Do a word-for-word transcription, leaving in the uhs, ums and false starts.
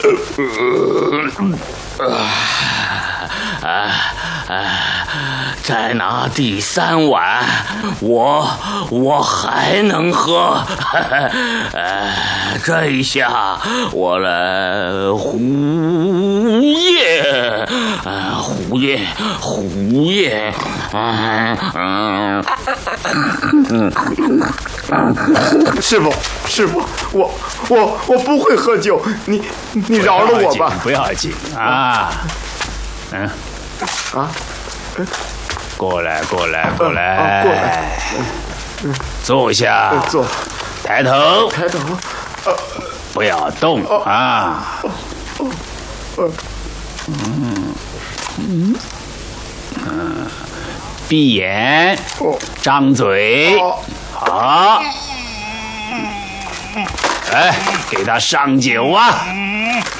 啊啊！再拿第三碗，我我还能喝。呃，这一下我来胡夜，啊，胡夜，胡夜，嗯嗯嗯。师傅，师傅，我我我不会喝酒，你你饶了我吧。 不要紧啊，嗯， 啊， 过来，过来，过来， 啊、过来， 嗯，坐下， 坐， 抬头， 抬头，呃， 不要动啊， 嗯嗯嗯，闭眼，张嘴，好，来，给他上酒啊。